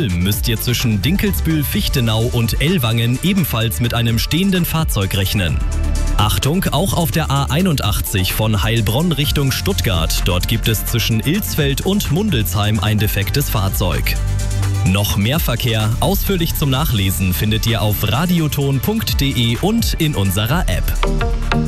Ulm müsst ihr zwischen Dinkelsbühl, Fichtenau und Ellwangen ebenfalls mit einem stehenden Fahrzeug rechnen. Achtung, auch auf der A81 von Heilbronn Richtung Stuttgart. Dort gibt es zwischen Ilsfeld und Mundelsheim ein defektes Fahrzeug. Noch mehr Verkehr, ausführlich zum Nachlesen, findet ihr auf radioton.de und in unserer App.